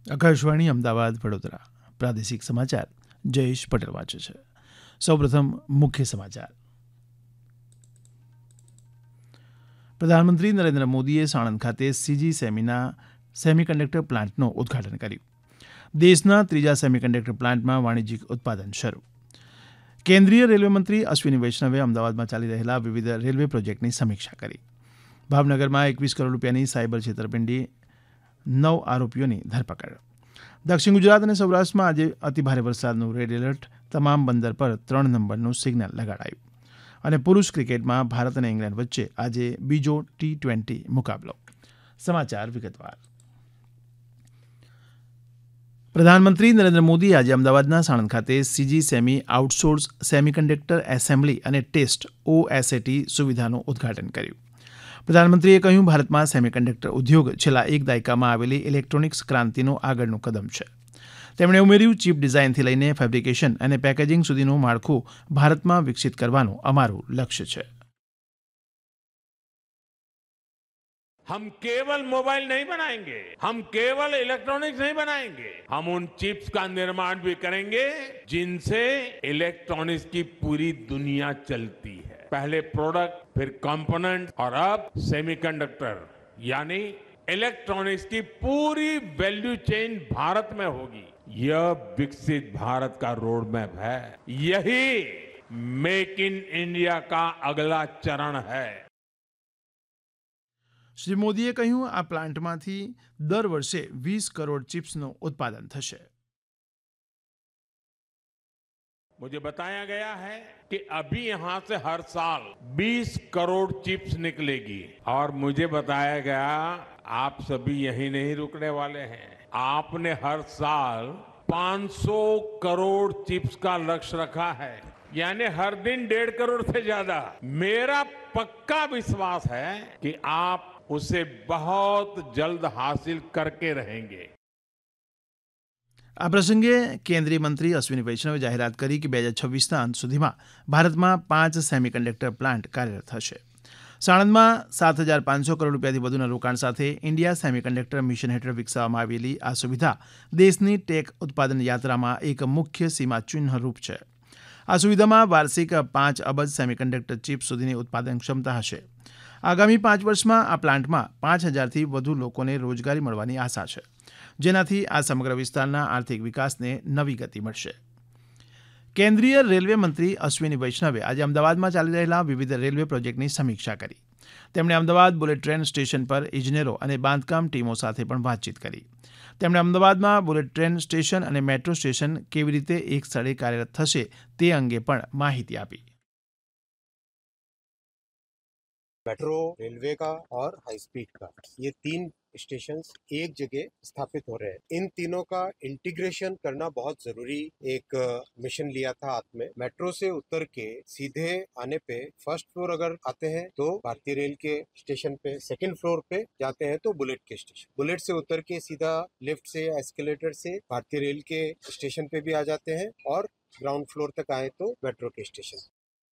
આકાશવાણી અમદાવાદ વડોદરા પ્રાદેશિક સમાચાર જયેશ પટેલ વાંચે છે. સૌપ્રથમ મુખ્ય સમાચાર. પ્રધાનમંત્રી નરેન્દ્ર મોદીએ સાણંદ ખાતે સીજી સેમીના સેમિકન્ડક્ટર પ્લાન્ટનું ઉદઘાટન કર્યું. દેશના ત્રીજા સેમિકન્ડક્ટર પ્લાન્ટમાં વાણિજ્યિક ઉત્પાદન શરૂ. કેન્દ્રીય રેલવે મંત્રી અશ્વિની વૈષ્ણવે અમદાવાદમાં ચાલી રહેલા વિવિધ રેલવે પ્રોજેક્ટની સમીક્ષા કરી. ભાવનગરમાં 21 કરોડ રૂપિયાની સાયબર છેતરપિંડી, 9 આરોપીઓની ધરપકડ. દક્ષિણ ગુજરાત અને સૌરાષ્ટ્રમાં આજે અતિભારે વરસાદનું રેડ એલર્ટ. તમામ બંદર પર 3 નંબરનું સિગ્નલ લગાડાયું. અને પુરુષ ક્રિકેટમાં ભારત અને ઇંગ્લેન્ડ વચ્ચે આજે બીજો T20 મુકાબલો. સમાચાર વિગતવાર. પ્રધાનમંત્રી નરેન્દ્ર મોદીએ આજે અમદાવાદના સાણંદ ખાતે CG semi outsource semiconductor assembly અને ટેસ્ટ OSAT સુવિધાનું ઉદઘાટન કર્યું. પ્રધાનમંત્રીએ કહ્યું, ભારતમાં સેમિકન્ડક્ટર ઉદ્યોગ છેલ્લા એક દાયકામાં આવેલી ઇલેક્ટ્રોનિક્સ ક્રાંતિનું આગળનું કદમ છે. તેમણે ઉમેર્યું, ચીપ ડિઝાઇનથી લઈને ફેબ્રિકેશન અને પેકેજિંગ સુધીનું માળખું ભારતમાં વિકસિત કરવાનું અમારું લક્ષ્ય છે. हम केवल मोबाइल नहीं बनाएंगे, हम केवल इलेक्ट्रॉनिक्स नहीं बनाएंगे, हम उन चिप्स का निर्माण भी करेंगे जिनसे इलेक्ट्रॉनिक्स की पूरी दुनिया चलती है. पहले प्रोडक्ट, फिर कंपोनेंट और अब सेमीकंडक्टर, यानी इलेक्ट्रॉनिक्स की पूरी वैल्यू चेन भारत में होगी. यह विकसित भारत का रोड मैप है. यही मेक इन इंडिया का अगला चरण है. શ્રી મોદીએ કહ્યું, આ પ્લાન્ટમાંથી દર વર્ષે 20 કરોડ ચિપ્સનું ઉત્પાદન થશે. मुझे बताया गया है कि अभी यहां से हर साल 20 करोड़ चिप्स निकलेगी और मुझे बताया गया आप सभी यही नहीं रुकने वाले हैं. आपने हर साल 500 करोड़ चिप्स का लक्ष्य रखा है, यानी हर दिन 1.5 करोड़ से ज्यादा. मेरा पक्का विश्वास है कि आप उसे बहुत जल्द हासिल करके रहेंगे. આ પ્રસંગે કેન્દ્રીય મંત્રી અશ્વિની વૈષ્ણવે જાહેરાત કરી કે 2026ના અંત સુધીમાં ભારતમાં 5 સેમિકન્ડક્ટર પ્લાન્ટ કાર્યરત થશે. સાણંદમાં 7,500 કરોડ રૂપિયાથી વધુના રોકાણ સાથે ઇન્ડિયા સેમિકન્ડક્ટર મિશન હેઠળ વિકસાવવામાં આવેલી આ સુવિધા દેશની ટેક ઉત્પાદન યાત્રામાં એક મુખ્ય સીમાચિહ્નરૂપ છે. આ સુવિધામાં વાર્ષિક 5 અબજ સેમિકન્ડક્ટર ચિપ સુધીની ઉત્પાદન ક્ષમતા હશે. આગામી 5 વર્ષમાં આ પ્લાન્ટમાં 5,000થી વધુ લોકોને રોજગારી મળવાની આશા છે, જેનાથી આ સમગ્ર વિસ્તારના આર્થિક વિકાસને નવી ગતિ મળશે. કેન્દ્રીય રેલવે મંત્રી અશ્વિની વૈષ્ણવે આજે અમદાવાદમાં ચાલી રહેલા વિવિધ રેલવે પ્રોજેક્ટની સમીક્ષા કરી. તેમણે અમદાવાદ બુલેટ ટ્રેન સ્ટેશન પર ઇજનેરો અને બાંધકામ ટીમો સાથે પણ વાતચીત કરી. તેમણે અમદાવાદમાં બુલેટ ટ્રેન સ્ટેશન અને મેટ્રો સ્ટેશન કેવી રીતે એક સ્થળે કાર્યરત થશે તે અંગે પણ માહિતી આપી. मेट्रो, रेलवे का और हाई स्पीड का, ये 3 स्टेशन एक जगह स्थापित हो रहे हैं. इन तीनों का इंटीग्रेशन करना बहुत जरूरी एक मिशन लिया था हाथ में. मेट्रो से उतर के सीधे आने पे फर्स्ट फ्लोर अगर आते हैं तो भारतीय रेल के स्टेशन पे, सेकंड फ्लोर पे जाते हैं तो बुलेट के स्टेशन, बुलेट से उतर के सीधा लिफ्ट से या एस्केलेटर से भारतीय रेल के स्टेशन पे भी आ जाते हैं और ग्राउंड फ्लोर तक आए तो मेट्रो के स्टेशन.